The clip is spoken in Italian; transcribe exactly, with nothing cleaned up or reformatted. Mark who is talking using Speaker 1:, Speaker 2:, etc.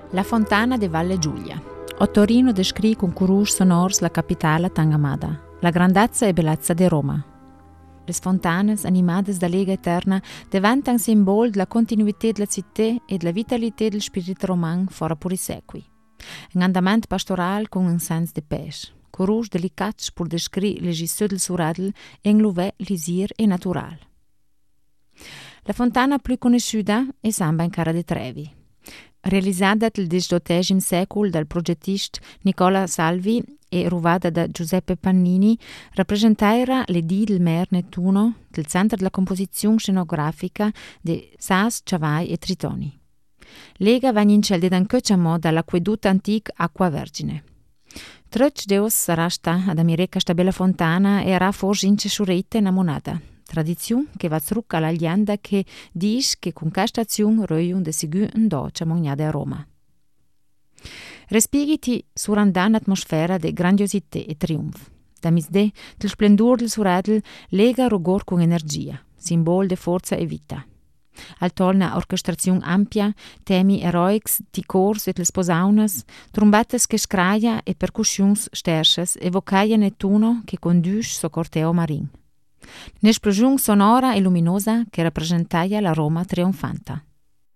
Speaker 1: La Fontana de Valle Giulia. A Torino descri con coruj sonors la capitale tan amada, la grandezza e bellezza di Roma. Le fontanes animadas da Lega Eterna diventan simbolo della continuità della città e della vitalità del spirito romano fora pur i secoli. Un andamento pastorale con un senso di pace, coruj delicats pur descri le gissù del suradel en l'uvè lisir e natural. La fontana più conosciuta è Samba in Cara de Trevi. Realizzata nel diciottesimo secolo dal progettista Nicola Salvi e ruvata da Giuseppe Pannini, rappresentava l'edì del Mer Nettuno del centro della composizione scenografica di Sas, Ciavai e Tritoni. Lega va in ciel d'an cocciamo dall'acquedotto antico Acqua Vergine. Trec deus sarà sta ad ammirare questa bella fontana e era forse in cessuretta innamorata. Tradizione che va trucca alla leggenda che dice che con questa azione Reuion de Sigur un doccia mognade a Roma. Respiriti surandà un'atmosfera di grandiosità e trionfo. Da misdè del splendore del suradel lega rugor con energia, simbolo di forza e vita. Al torna orchestrazione ampia, temi eroics di cors e le sposaunas, trombettes che scraia e percussions sterches evocaia Nettuno che conduce so corteo marin. Un'esplosione sonora e luminosa che rappresentava la Roma trionfanta.